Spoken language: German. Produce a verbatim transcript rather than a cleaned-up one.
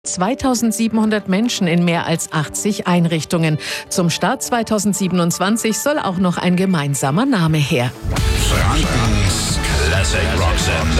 zweitausendsiebenhundert Menschen in mehr als achtzig Einrichtungen. Zum Start zweitausendsiebenundzwanzig soll auch noch ein gemeinsamer Name her. Frankens Classic Rock Sender.